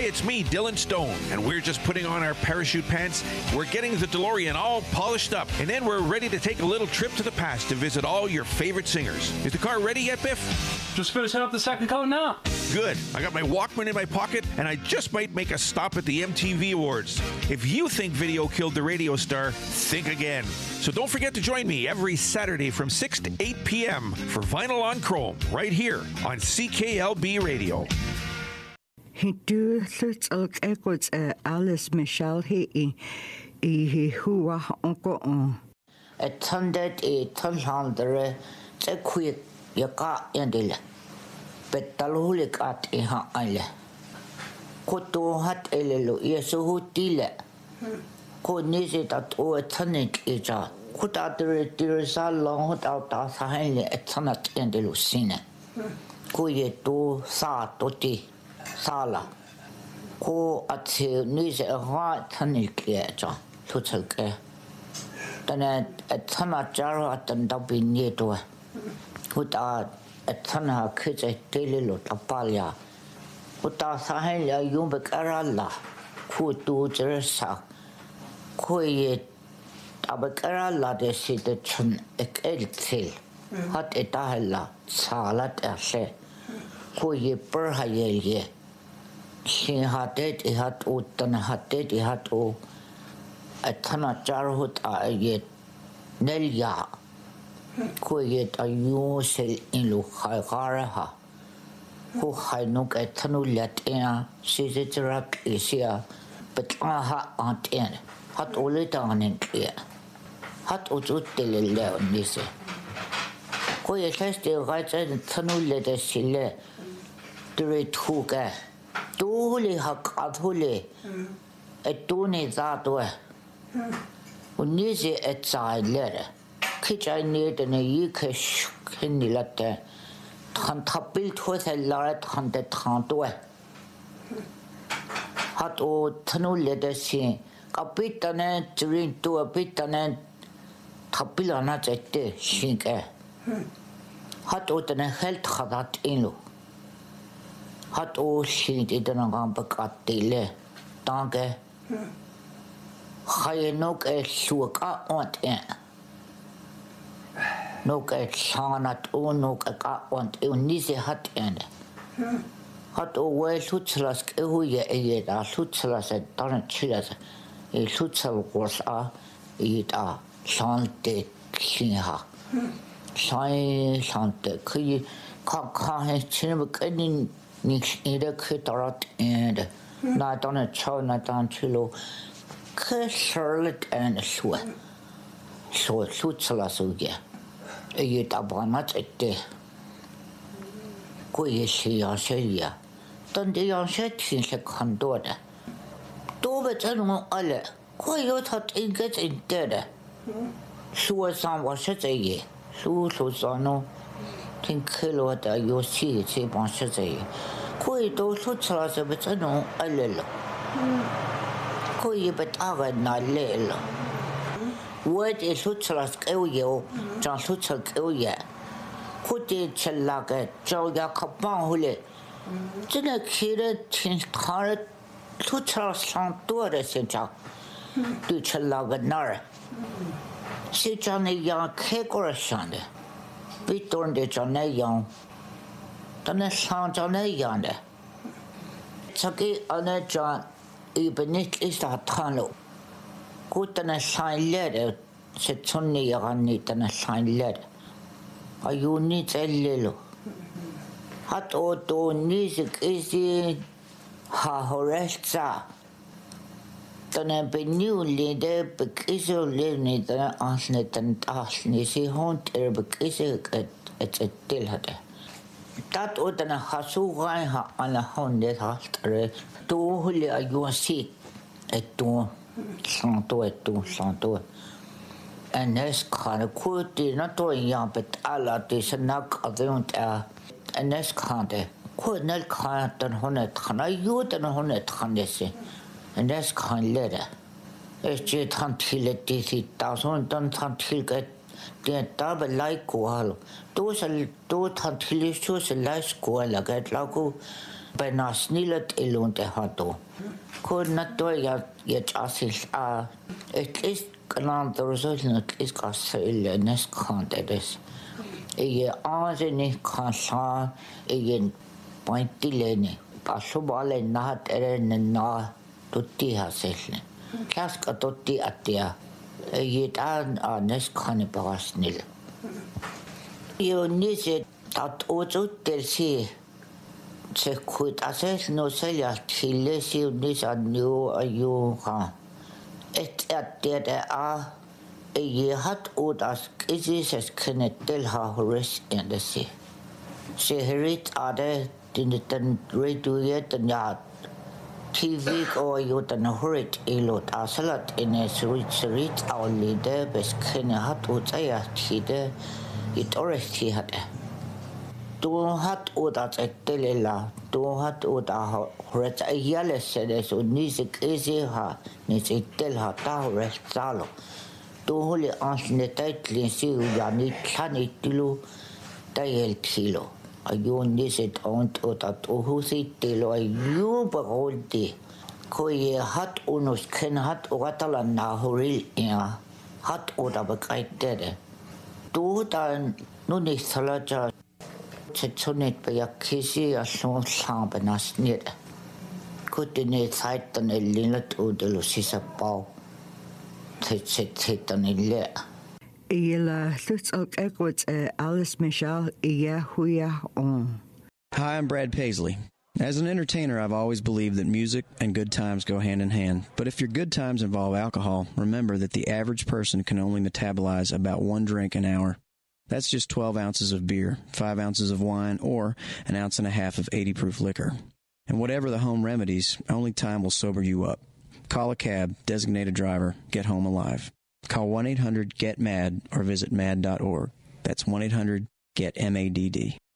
it's me, Dylan Stone, and we're just putting on our parachute pants. We're getting the DeLorean all polished up, and then we're ready to take a little trip to the past to visit all your favorite singers. Is the car ready yet, Biff? Just finishing up the second coat now. Good. I got my Walkman in my pocket, and I just might make a stop at the MTV Awards. If you think video killed the radio star, think again. So don't forget to join me every Saturday from 6 to 8 p.m. for Vinyl on Chrome, right here on CKLB Radio. Du slutsålg Alice Michelle i hua onko. Et tandet tanhandere te kui yaka endile. Betalulik at ha alle. Koto hat elelo yesu hutile. Ko nisit at o tanik ija. Kuta dirisa long hut out as haile et tanat endelusine. Ko ye to sa toti. Sala. Ko at nise ha tanik ija. Tutselke. Tane et tanat jaro at and dabin yeto. Kuta et tanha kitse telilo tapalia. Kuta sahelia yumbek aralla. Kutu jeresa. Koye abek aralla de sida chun ek eltil. Hat etahella salat ashe. Koye perhayelye. Shin hatet ihat utan hatet ihat o. Et tana jarhut a yet nelya. Koye a yusel in lu khagaraha. Who hainuk et tanulet ea, sizitrak isia, but aha aunt in. Hat ole down in clear. Hat ututil leon nisse. Koye test the right and tanulet a sile. Direct hooker. Duli hak adhule. Et duni zadwe. Unisi et side letter. Kitch I need and a yikish kindilate. Han tapil with a larret hunted tantwe. Hat o tanulle de si. A bit and drink to a bit and tapilana at the shinke. Hat o than a health hadat inu. Hat o she did an agambakat dele. Danke. Hayenok a suka on it. Nok et sanat o nok a want nise hat end. Hat o well sutslas ehuye a sutslas at donut chilas. A sutsal was a it a sante kinha. Sante ki ka chinbuk any nix either kitarat and not on a chow not on chilo. Charlotte and a sweat. So sutslas uge. Yet abanat at the Koyeshi Australia. Don't the onset since a condora. Dobet and alle. Koyot hat in get in dead. Susan was such a ye. Susano. Think kilo at you see, say bon such a ye. Koyto sutslas a bit no allelo. Koye but aga not lelo. What is Sutslas Elio, John Sutsal Elia? Could it Chelaga, Joya Capan Hule? Didn't kill it since Tarot Sutslas Santora Senta. Do Chelaga Nara. Sit on a young cake or a Sunday. Bit on the John Young. Then a sound on a yonder. Taki on a John, even it is a tunnel. Good and a sign letter, said Sonny Ranit and a sign letter. Are you need a little? Hat auto music is ha horesta. Then a new leader, because you live in the ansnet and asney, see haunter, because it's a tillhatter. That would an a hasu raiha on a hundred after two wholly are you see at two. Santo. And this kind of quality not doing young, but Allah is a knock of the own air. And this kind of quite not kind of honest, and I you than a honest handessy. And this kind letter. It's just until it is 1,000 done until get the double like go. Those are those until you choose a life school like at Lago Benasnilet ilunte hato. Could not do yet as at least can't the result not is castle nes cantedes. A argeni cansa again pointilene. Pasubale not eren na tutti hasel. Kaska tutti atia. Yet an nes caniparasnil. You need it that also del sea. Se could assess no sella till she this a new a you ha. Et at the a year hat old as easy as can it tell her rest in the sea. She read other didn't read to yet and yard. TV or you than hurried a lot as a lot in a switch read our leader best can a hat would say a cheater it already had. Du hat oder telela, du hat oder ret a yale sedes und nisik easy ha, nisik tel ha ta rest salo. Du holi ansne taitlin si ja nit tani tilu tael kilo. A you nisit ont oder tu husi tilo a you beroldi. Koye hat unus ken hat oratala na horil ja, hat oder begreitet. Du dann nun nicht salaja. Tetonet bei Kisi a son sambe nasnit. Kutine Zeit dann linnet oder Lucisa Bau. Tet dann le. Ila lutz ook ekwits Alice Michelle huya on. Hi, I'm Brad Paisley. As an entertainer, I've always believed that music and good times go hand in hand. But if your good times involve alcohol, remember that the average person can only metabolize about 1 drink an hour. That's just 12 ounces of beer, 5 ounces of wine, or 1.5 ounces of 80-proof liquor. And whatever the home remedies, only time will sober you up. Call a cab, designate a driver, get home alive. Call 1-800-GET-MAD or visit mad.org. That's 1-800-GET-MADD.